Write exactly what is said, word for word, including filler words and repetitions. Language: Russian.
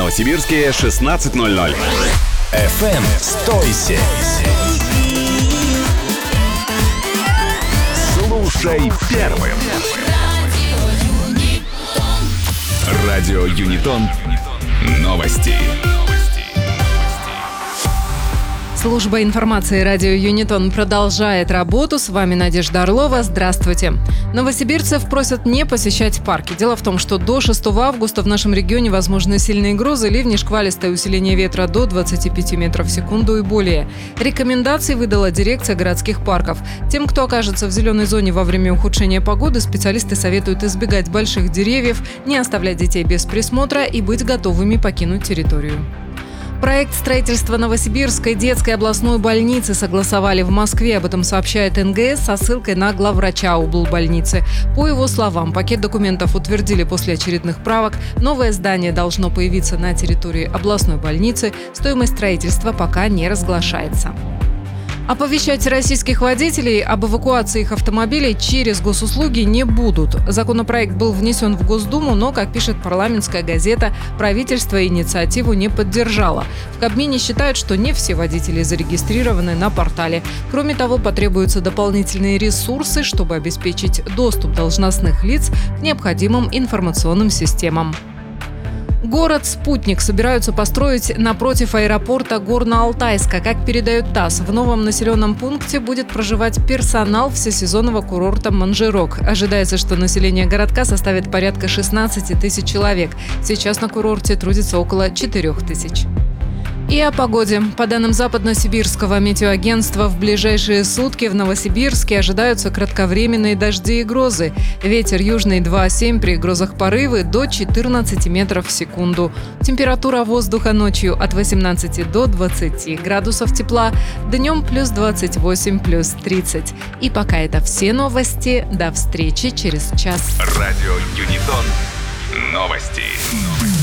Новосибирске шестнадцать ноль ноль. эф эм «Стойся». Слушай первым. Радио Юнитон. Новости. Служба информации радио Юнитон продолжает работу. С вами Надежда Орлова. Здравствуйте. Новосибирцев просят не посещать парки. Дело в том, что до шестого августа в нашем регионе возможны сильные грозы, ливни, шквалистое усиление ветра до двадцати пяти метров в секунду и более. Рекомендации выдала дирекция городских парков. Тем, кто окажется в зеленой зоне во время ухудшения погоды, специалисты советуют избегать больших деревьев, не оставлять детей без присмотра и быть готовыми покинуть территорию. Проект строительства Новосибирской детской областной больницы согласовали в Москве. Об этом сообщает эн гэ эс со ссылкой на главврача облбольницы. По его словам, пакет документов утвердили после очередных правок. Новое здание должно появиться на территории областной больницы. Стоимость строительства пока не разглашается. Оповещать российских водителей об эвакуации их автомобилей через госуслуги не будут. Законопроект был внесен в Госдуму, но, как пишет парламентская газета, правительство инициативу не поддержало. В Кабмине считают, что не все водители зарегистрированы на портале. Кроме того, потребуются дополнительные ресурсы, чтобы обеспечить доступ должностных лиц к необходимым информационным системам. Город-спутник собираются построить напротив аэропорта Горно-Алтайска. Как передает ТАСС, в новом населенном пункте будет проживать персонал всесезонного курорта «Манжирок». Ожидается, что население городка составит порядка шестнадцати тысяч человек. Сейчас на курорте трудится около четырёх тысяч. И о погоде. По данным Западно-Сибирского метеоагентства, в ближайшие сутки в Новосибирске ожидаются кратковременные дожди и грозы. Ветер южный два семь, при грозах порывы до четырнадцати метров в секунду. Температура воздуха ночью от восемнадцати до двадцати градусов тепла, днем плюс двадцать восемь, плюс тридцать. И пока это все новости. До встречи через час. Радио Юнитон. Новости.